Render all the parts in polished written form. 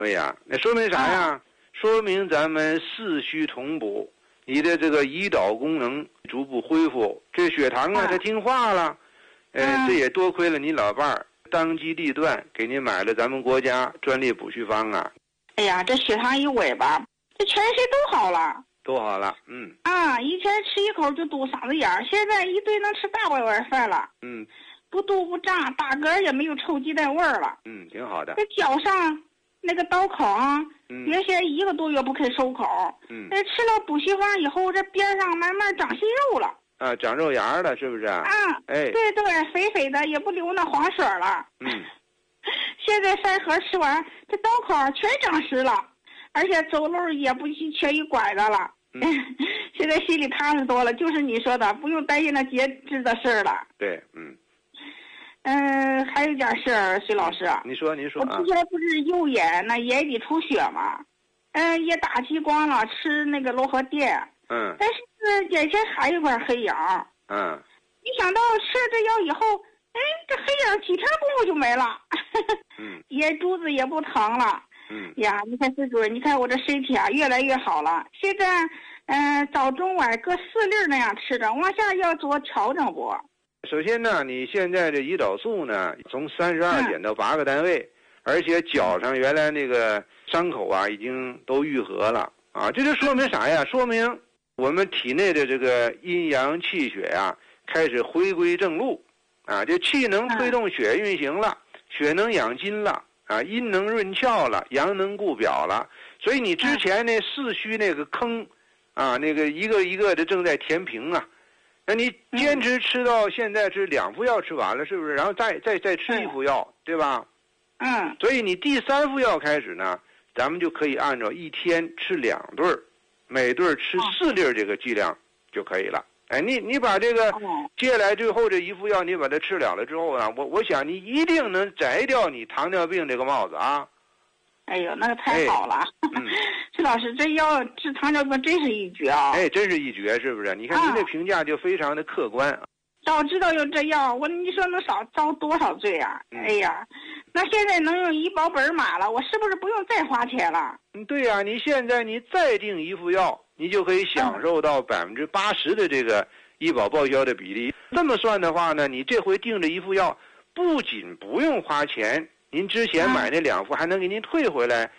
对呀，那说明啥呀？说明咱们四虚同补，你的这个胰岛功能逐步恢复，这血糖啊它听话了。这也多亏了你老伴儿当机立断给您买了咱们国家专利补虚方啊。 哎呀，这血糖一稳吧，这全身都好了。 都好了， 以前吃一口就堵嗓子眼儿，现在一顿能吃大碗饭了。不肚不胀，打嗝也没有臭鸡蛋味儿了。 挺好的。 这脚上那个刀口啊，原先1个多月不肯收口。吃了补虚方以后，这边上慢慢长息肉了。 长肉芽了，是不是？ 对对，肥肥的，也不流那黄水了。现在3盒吃完，这刀口全长实了，而且走路也不缺一拐的了。现在心里踏实多了，就是你说的，不用担心那截肢的事儿了。 对， 还有一点事儿，徐老师。你说。我之前不是右眼那眼底出血吗？也打激光了，吃那个柔和电。但是眼前还有块黑影。没想到吃了这药以后，这黑影几天功夫就没了。眼珠子也不疼了。呀，你看施主任，你看我这身体啊越来越好了。现在早中晚各4粒那样吃着，往下要做调整不？ 首先呢，你现在这胰岛素呢从32减到8个单位，而且脚上原来那个伤口啊已经都愈合了啊，这就说明啥呀？说明我们体内的这个阴阳气血呀开始回归正路啊，这气能推动血运行了，血能养筋了。阴能润窍了，阳能固表了，所以你之前那四虚那个坑，那个一个一个的正在填平啊。那你坚持吃到现在是2副药吃完了，是不是？然后再吃1副药，对吧？所以你第3副药开始呢，咱们就可以按照1天吃2顿，每顿吃4粒这个剂量就可以了。你把这个接下来最后这1副药你把它吃了之后啊，我想你一定能摘掉你糖尿病这个帽子啊！ 哎呦，那个太好了！徐老师，这药治糖尿病真是一绝啊！ 真是一绝，是不是？你看您这评价就非常的客观。 早知道有这药，你说能少遭多少罪啊！哎呀，那现在能用医保本码了，我是不是不用再花钱了？ 对呀，你现在你再订1副药，你就可以享受到80%的这个医保报销的比例。这么算的话呢，你这回订这1副药，不仅不用花钱，您之前买那2副还能给您退回来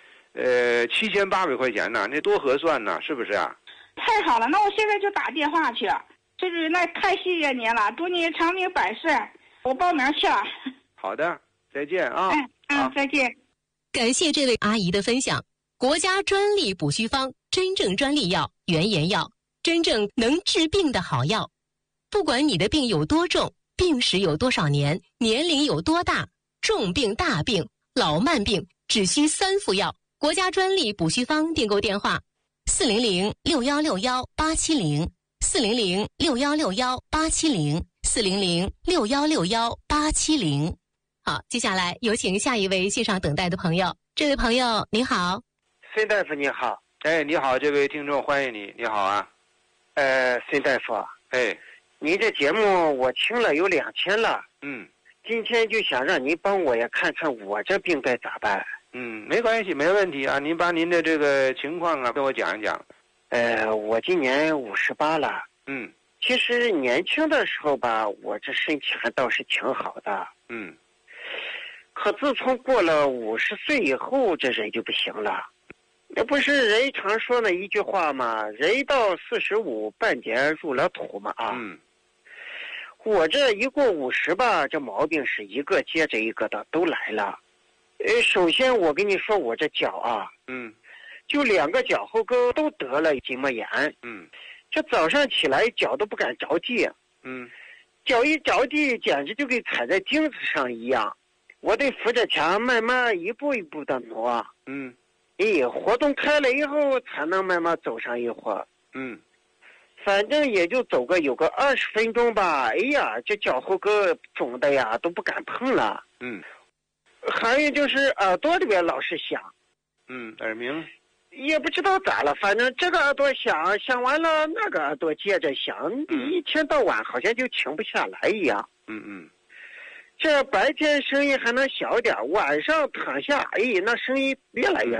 ，7800块钱呢，那多合算呢，是不是啊？ 太好了，那我现在就打电话去。那太谢谢您了，祝您长命百岁，我报名去了。 好的，再见啊！ 再见。 感谢这位阿姨的分享。国家专利补虚方，真正专利药，原研药，真正能治病的好药。不管你的病有多重，病史有多少年，年龄有多大，重病、大病、老慢病，只需3副药。国家专利补虚方订购电话：400-6161-870。400-6161-870 400-6161-870。好，接下来有请下一位线上等待的朋友。这位朋友您好。 孙大夫你好。 你好，这位听众欢迎你。你好啊。 孙大夫。您这节目我听了有2天了。今天就想让您帮我也看看我这病该咋办。 没关系，没问题啊。您把您的这个情况啊跟我讲一讲。 我今年58了。其实年轻的时候吧，我这身体还倒是挺好的。可自从过了50岁以后，这人就不行了。那不是人常说那一句话吗？人到45半点入了土嘛啊。我这一过50吧，这毛病是一个接着一个的都来了。首先我跟你说，我这脚啊，就2个脚后跟都得了筋膜炎。这早上起来脚都不敢着地。脚一着地简直就跟踩在钉子上一样，我得扶着墙慢慢一步一步的挪。活动开了以后才能慢慢走上一会儿。反正也就走个有个20分钟吧。哎呀，这脚后跟肿的呀都不敢碰了。还有就是耳朵里边老是响。 耳鸣。 也不知道咋了，反正这个耳朵响，响完了那个耳朵接着响，一天到晚好像就停不下来一样。 这白天声音还能小点，晚上躺下，哎，那声音越来越